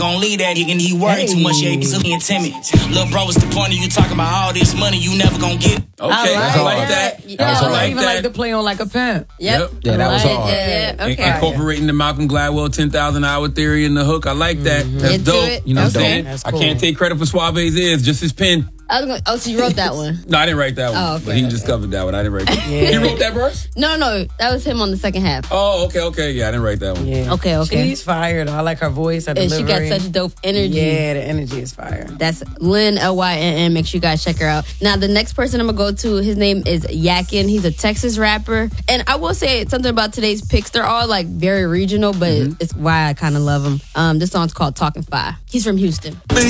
Gon' leave that nigga and he worry too much, yeah, he's silly and timid. Lil' bro, what's the point of you talking about all this money you never gon' get? Okay, I like that. I even like to play on like a pimp. Yep. Yeah, that was hard. Yeah, okay. Incorporating the Malcolm Gladwell 10,000 hour theory in the hook. I like that. That's Into dope. it. You know what I'm Okay. saying? That's I cool. can't take credit for Suave's ears, just his pen. So you wrote that one? No, I didn't write that one. Oh, okay. But he discovered that one. I didn't write that one. Yeah. He wrote that verse? No, that was him on the second half. Oh, okay. Yeah, I didn't write that one. Yeah. Okay. She's fire though. I like her voice, her And she delivery. got such dope energy. Yeah, the energy is fire. That's Lynn, Lynn. Make sure you guys check her out. Now, the next person I'm going to go to, his name is Yakin. He's a Texas rapper. And I will say something about today's picks. They're all like very regional, but it's why I kind of love them. This song's called Talking Fire. He's from Houston.